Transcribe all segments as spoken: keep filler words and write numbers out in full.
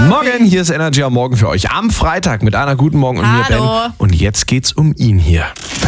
Morgen, hier ist Energy am Morgen für euch. Am Freitag mit Anna, guten Morgen und mir, Ben. Hallo. Und jetzt geht's um ihn hier.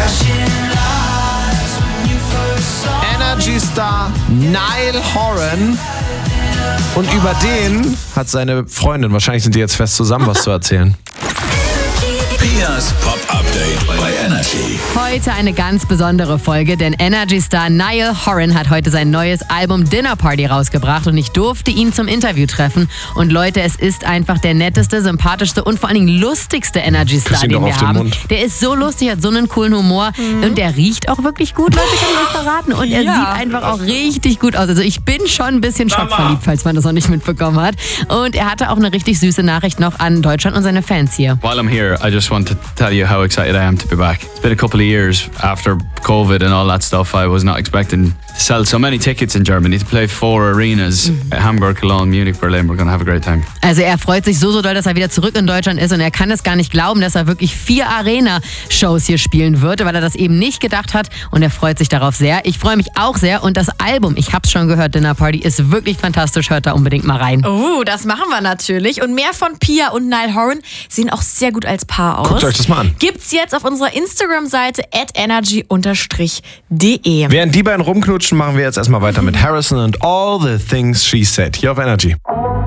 Energy Star Niall Horan. Und über den hat seine Freundin, wahrscheinlich sind die jetzt fest zusammen, was zu erzählen. Pias Pop Update bei Energy. Heute eine ganz besondere Folge, denn Energy-Star Niall Horan hat heute sein neues Album Dinner Party rausgebracht und ich durfte ihn zum Interview treffen. Und Leute, es ist einfach der netteste, sympathischste und vor allen Dingen lustigste Energy-Star, Küss ihn den doch wir auf den haben. Mund. Der ist so lustig, hat so einen coolen Humor und der riecht auch wirklich gut, Leute, kann ich euch verraten. Und er Ja. sieht einfach auch richtig gut aus. Also ich bin schon ein bisschen schockverliebt, falls man das noch nicht mitbekommen hat. Und er hatte auch eine richtig süße Nachricht noch an Deutschland und seine Fans hier. While I'm here, I just want to tell you how excited I am to be back. It's been a couple of years after COVID and all that stuff. I was not expecting to sell so many tickets in Germany, to play four arenas, Hamburg, Cologne, Munich, Berlin. We're going to have a great time. Also er freut sich so, so doll, dass er wieder zurück in Deutschland ist und er kann es gar nicht glauben, dass er wirklich vier Arena-Shows hier spielen wird, weil er das eben nicht gedacht hat und er freut sich darauf sehr. Ich freue mich auch sehr und das Album, ich hab's schon gehört, Dinner Party, ist wirklich fantastisch, hört da unbedingt mal rein. Oh, das machen wir natürlich. Und mehr von Pia und Niall Horan sehen auch sehr gut als Paar aus. Guckt euch das mal an. Gibt's jetzt auf unserer Instagram-Seite at energy de. Während die beiden rumknutschen, machen wir jetzt erstmal weiter mit Harrison und All the Things She Said hier auf Energy.